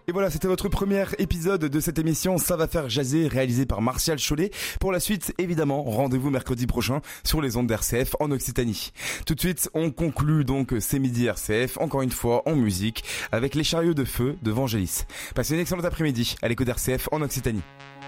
Et voilà, c'était votre premier épisode de cette émission Ça va faire jaser, réalisé par Martial Chollet. Pour la suite, évidemment, rendez-vous mercredi prochain sur les ondes d'RCF en Occitanie. Tout de suite, on conclut donc ces midis RCF, encore une fois en musique, avec Les Chariots de Feu de Vangelis. Passez une excellente après-midi à l'écoute d'RCF en Occitanie.